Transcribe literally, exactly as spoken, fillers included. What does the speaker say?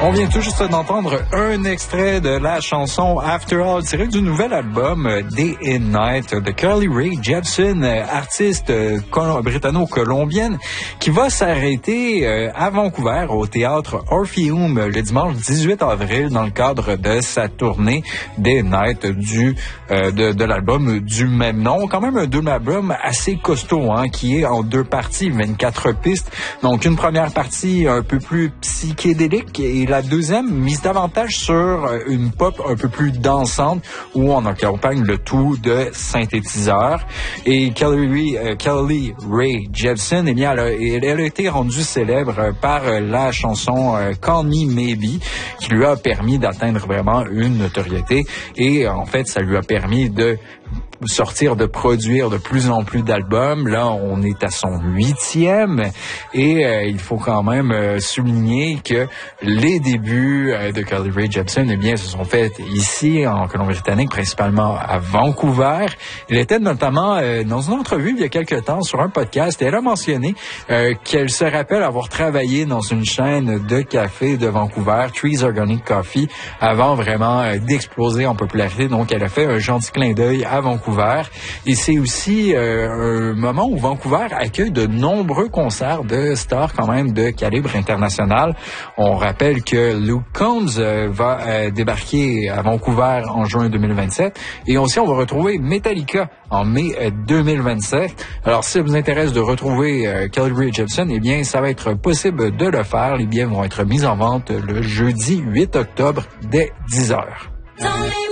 On vient tout juste d'entendre un extrait de la chanson After All, tiré du nouvel album Day and Night de Carly Rae Jepsen, artiste britanno-colombienne, qui va s'arrêter à Vancouver au théâtre Orpheum le dimanche dix-huit avril dans le cadre de sa tournée Day and Night du, euh, de, de l'album du même nom. Quand même un double album assez costaud, hein, qui est en deux parties, vingt-quatre pistes. Donc une première partie un peu plus psychédélique et la deuxième mise davantage sur une pop un peu plus dansante où on accompagne le tout de synthétiseurs. Et Carly, euh, Carly Rae Jepsen, eh bien, elle a, elle a été rendue célèbre par la chanson euh, Call Me Maybe, qui lui a permis d'atteindre vraiment une notoriété. Et en fait, ça lui a permis de sortir, de produire de plus en plus d'albums. Là, on est à son huitième et euh, il faut quand même euh, souligner que les débuts euh, de Carly Rae Jepsen, eh bien, se sont faits ici, en Colombie-Britannique, principalement à Vancouver. Elle était notamment euh, dans une entrevue il y a quelques temps sur un podcast et elle a mentionné euh, qu'elle se rappelle avoir travaillé dans une chaîne de café de Vancouver, Trees Organic Coffee, avant vraiment euh, d'exploser en popularité. Donc, elle a fait un gentil clin d'œil à Vancouver. Et c'est aussi euh, un moment où Vancouver accueille de nombreux concerts de stars quand même de calibre international. On rappelle que Luke Combs euh, va euh, débarquer à Vancouver en juin deux mille vingt-sept et aussi on va retrouver Metallica en mai euh, deux mille vingt-sept. Alors si ça vous intéresse de retrouver euh, Carly Rae Jepsen, eh bien ça va être possible de le faire. Les billets vont être mis en vente le jeudi huit octobre dès dix heures.